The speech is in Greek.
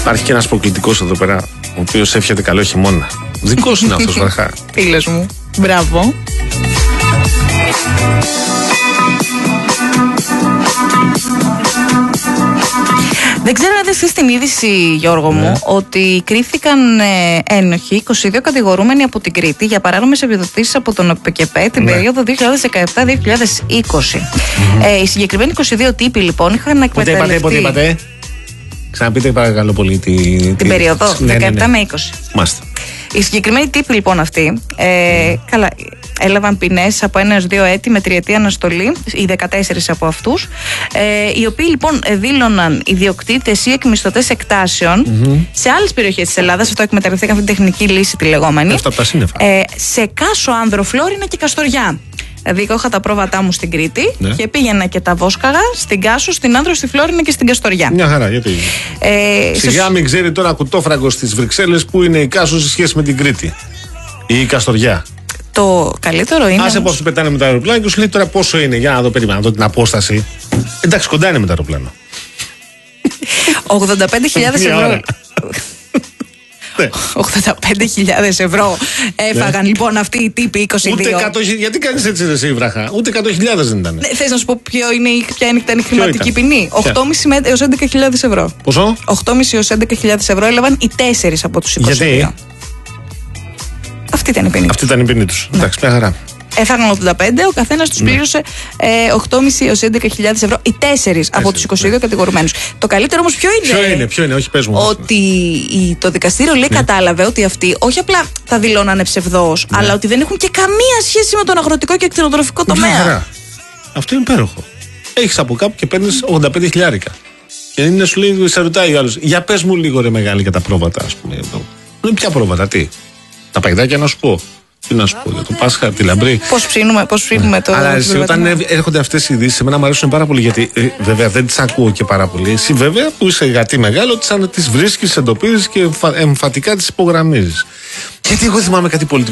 Υπάρχει και ένας προκλητικός εδώ πέρα, ο οποίος εύχεται καλό χειμώνα. Δικός είναι αυτός, Βραχά. Φίλος μου. Μπράβο. Δεν ξέρω αν δεις την είδηση, Γιώργο μου, ότι κρίθηκαν ένοχοι 22 κατηγορούμενοι από την Κρήτη για παράνομες επιδοτήσεις από τον ΟΠΚΕΠΕ την περίοδο 2017-2020. Οι συγκεκριμένοι 22 τύποι λοιπόν είχαν εκμεταλλευτεί. Πότε είπατε. Ξαναπείτε παρακαλώ πολύ την περίοδο 17 με 20. Μάλιστα. Οι συγκεκριμένοι τύποι λοιπόν αυτοί έλαβαν ποινές από 1 έως 2 έτη με 3ετή αναστολή, οι 14 από αυτούς, οι οποίοι λοιπόν δήλωναν ιδιοκτήτες ή εκμισθωτές εκτάσεων σε άλλες περιοχές της Ελλάδας. Αυτό εκμεταλλευτήκαν αυτή την τεχνική λύση τη λεγόμενη. Αυτά από τα σύννεφα. Σε Κάσο, Άνδρο, Φλόρινα και Καστοριά. Δηλαδή, εγώ είχα τα πρόβατά μου στην Κρήτη και πήγαινα και τα βόσκαγα στην Κάσο, στην Άνδρο, στη Φλόρινα και στην Καστοριά. Μια χαρά, γιατί. Σιγά μην ξέρει τώρα κουτόφραγκο στις Βρυξέλλες που είναι η Κάσο σε σχέση με την Κρήτη ή η Καστοριά. Το καλύτερο είναι. Άσε πώς πετάνε με το αεροπλάνο και σου λέει τώρα πόσο είναι. Για να δω, περίμενα, να δω την απόσταση. Εντάξει, κοντά είναι με το αεροπλάνο. 85.000 ευρώ. 85.000 ευρώ έφαγαν λοιπόν αυτοί οι τύποι 22. Ούτε 100.000. Γιατί κάνεις έτσι εσύ, Βραχά? Ούτε 100.000 δεν ήταν. Θες να σου πω ποια ήταν η χρηματική ποινή? 8,5 έως 11.000 ευρώ. Πόσο? 8,5 έως 11.000 ευρώ έλαβαν οι 4 από τους 22. Γιατί? Αυτή ήταν η ποινή. Αυτή ήταν η ποινή τους. Εντάξει, μια χαρά. Έφαγαν 85, ο καθένας τους πλήρωσε 8,5 έως 11.000 ευρώ οι 4 από τους 22 κατηγορουμένους. Το καλύτερο όμως ποιο είναι, όχι πες μου. Ότι το δικαστήριο λέει κατάλαβε ότι αυτοί όχι απλά τα δηλώνανε ψευδώς, αλλά ότι δεν έχουν και καμία σχέση με τον αγροτικό και κτηνοτροφικό τομέα. Αυτό είναι υπέροχο. Έχεις από κάπου και παίρνεις 85 χιλιάρικα. Και είναι σου λέει, σε ρωτάει ο άλλος, για πες μου λίγο ρε μεγάλη για τα πρόβατα, ας πούμε. Ποια πρόβατα, τι? Τα παγιδάκια να σου πω. Τι να σου πω, για το Πάσχα, τη λαμπρή. Πώς ψήνουμε το. Αλλά εσύ, όταν έρχονται αυτές οι ειδήσεις, εμένα μου αρέσουν πάρα πολύ γιατί βέβαια δεν τις ακούω και πάρα πολύ. Εσύ βέβαια που είσαι γατί μεγάλο, τις βρίσκεις, εντοπίζεις και εμφατικά τις υπογραμμίζεις. Γιατί εγώ θυμάμαι κάτι πολιτικό.